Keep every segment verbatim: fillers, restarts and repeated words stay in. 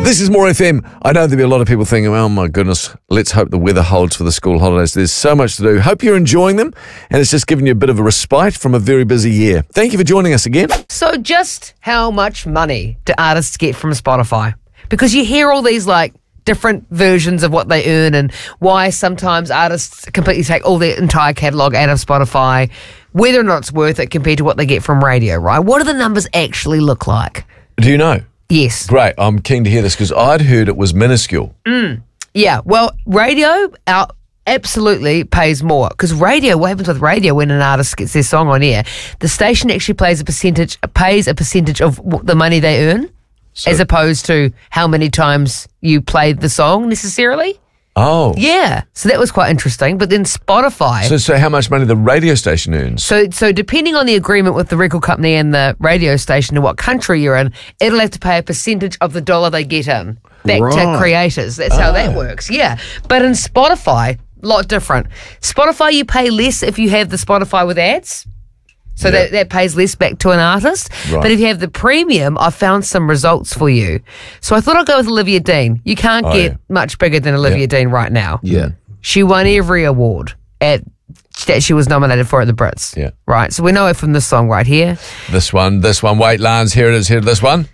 This is More F M. I know there'll be a lot of people thinking, oh my goodness, let's hope the weather holds for the school holidays. There's so much to do. Hope you're enjoying them, and it's just giving you a bit of a respite from a very busy year. Thank you for joining us again. So just how much money do artists get from Spotify? Because you hear all these like different versions of what they earn and why sometimes artists completely take all their entire catalogue out of Spotify, whether or not it's worth it compared to what they get from radio, right? What do the numbers actually look like? Do you know? Yes. Great. I'm keen to hear this because I'd heard it was minuscule. Mm. Yeah. Well, radio out absolutely pays more because radio, what happens with radio when an artist gets their song on air, the station actually plays a percentage, pays a percentage of the money they earn so, as opposed to how many times you played the song necessarily. Oh. Yeah. So that was quite interesting. But then Spotify. So so how much money the radio station earns? So so depending on the agreement with the record company and the radio station and what country you're in, it'll have to pay a percentage of the dollar they get in back right. to creators. That's oh. how that works. Yeah. But in Spotify, a lot different. Spotify, you pay less if you have the Spotify with ads. So yeah. that, that pays less back to an artist. Right. But if you have the premium, I found some results for you. So I thought I'd go with Olivia Dean. You can't oh, get yeah. much bigger than Olivia yeah. Dean right now. Yeah. She won every award at that she was nominated for at the Brits. Yeah. Right. So we know it from this song right here. This one, this one. Wait, Lance, here it is. Here, this one.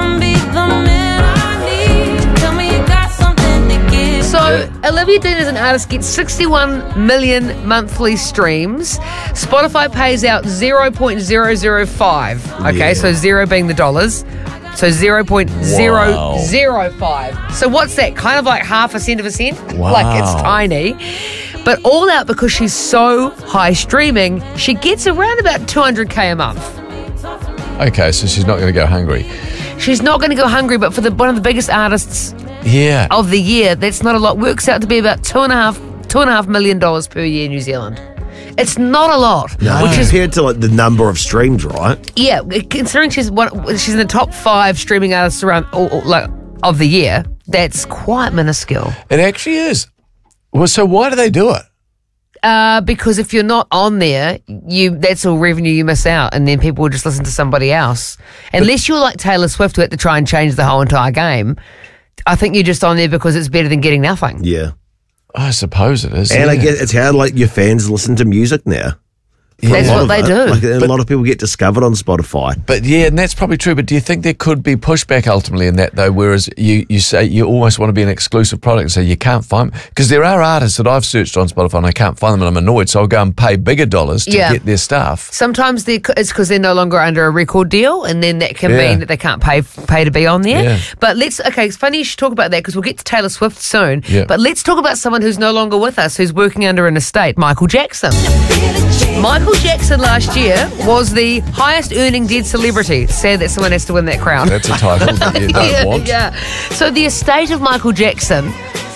So Olivia Dean as an artist gets sixty-one million monthly streams. Spotify pays out zero point zero zero five. Okay, Yeah. so zero being the dollars. So zero point zero zero five. So what's that? Kind of like half a cent of a cent? Wow. Like it's tiny. But all out because she's so high streaming, she gets around about two hundred K a month. Okay, so she's not going to go hungry. She's not going to go hungry, but for the one of the biggest artists Yeah. of the year, that's not a lot. Works out to be about two and a half, two and a half million dollars per year in New Zealand. It's not a lot, No. which is Compared to like the number of streams, right? yeah. Considering she's one, she's in the top five streaming artists around all, all, like of the year. That's quite minuscule. It actually is. Well, so why do they do it? Uh, because if you're not on there, you that's all revenue you miss out, and then people will just listen to somebody else. Unless you're like Taylor Swift, who had to try and change the whole entire game. I think you're just on there because it's better than getting nothing. Yeah. I suppose it is. And yeah. I guess it's how like your fans listen to music now. For That's a lot what of they it. do. Like, a But- lot of people get discovered on Spotify. But yeah, and that's probably true. But do you think there could be pushback ultimately in that though? Whereas you, you say you almost want to be an exclusive product, so you can't find because there are artists that I've searched on Spotify and I can't find them, and I'm annoyed. So I'll go and pay bigger dollars to Yeah. get their stuff. Sometimes they, it's because they're no longer under a record deal, and then that can Yeah. mean that they can't pay pay to be on there. Yeah. But let's okay. It's funny you should talk about that because we'll get to Taylor Swift soon. Yeah. But let's talk about someone who's no longer with us, who's working under an estate. Michael Jackson. Michael Jackson last year was the highest earning dead celebrity. Sad that someone has to win that crown. That's a title that you don't yeah, want. yeah. So the estate of Michael Jackson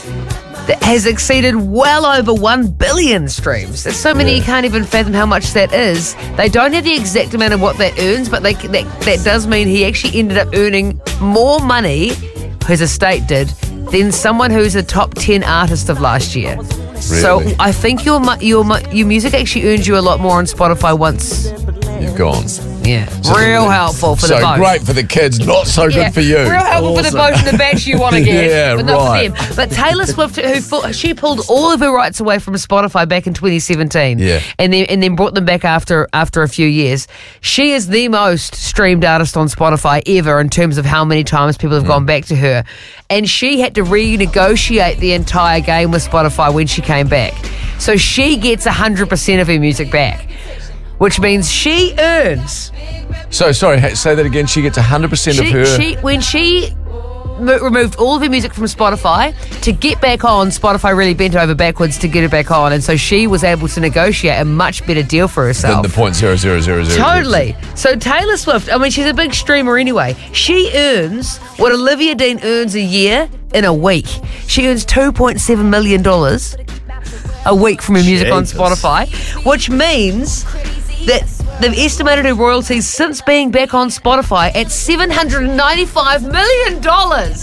that has exceeded well over one billion streams. There's so many Yeah. you can't even fathom how much that is. They don't have the exact amount of what that earns, but they, that, that does mean he actually ended up earning more money, his estate did, than someone who's a top ten artist of last year. So Really? I think your mu- your mu- your music actually earns you a lot more on Spotify once. You've gone. Yeah, real helpful for so the vote. great for the kids, not so Yeah, good for you. Real helpful for the vote and the batch you want to get, Yeah, but not right. for them. But Taylor Swift, who fu- she pulled all of her rights away from Spotify back in twenty seventeen, Yeah. and then and then brought them back after after a few years. She is the most streamed artist on Spotify ever in terms of how many times people have Mm. gone back to her, and she had to renegotiate the entire game with Spotify when she came back. So she gets one hundred percent of her music back, which means she earns. So sorry, ha- say that again. She gets one hundred percent of She, her. she when she mo- removed all of her music from Spotify to get back on, Spotify really bent over backwards to get her back on, and so she was able to negotiate a much better deal for than herself. the point zero zero zero zero. Totally. So Taylor Swift, I mean, she's a big streamer anyway. She earns what Olivia Dean earns a year in a week. She earns two point seven million dollars a week from her music on Jesus. Spotify, which means that they've estimated her royalties since being back on Spotify at seven hundred ninety-five million dollars.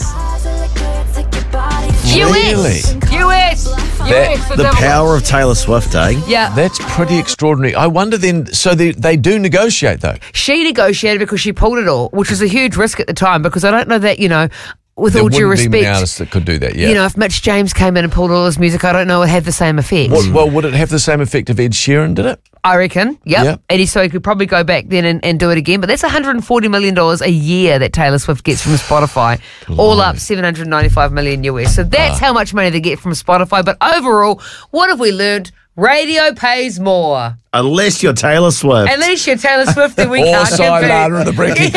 Really? U S. U S. U S. The power of Taylor Swift, eh? Yeah. That's pretty extraordinary. I wonder then, so they, they do negotiate though. She negotiated because she pulled it all, which was a huge risk at the time because I don't know that, you know, with there all due wouldn't be many respect, artists that could do that. Yeah. you know, if Mitch James came in and pulled all his music, I don't know, it would have the same effect. Well, well, would it have the same effect if Ed Sheeran did it? I reckon, yep. Yep. And he, so he could probably go back then and, and do it again. But that's one hundred forty million dollars a year that Taylor Swift gets from Spotify. All up seven hundred ninety-five million U S. So that's how much money they get from Spotify. But overall, what have we learned? Radio pays more. Unless you're Taylor Swift. Unless you're Taylor Swift, then we Or can't Cy compete. Lana of the Brekkie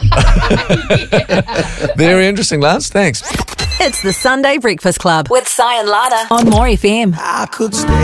Club. Very interesting, Lance. Thanks. It's the Sunday Breakfast Club with Cy and Lana on More F M. I could stay.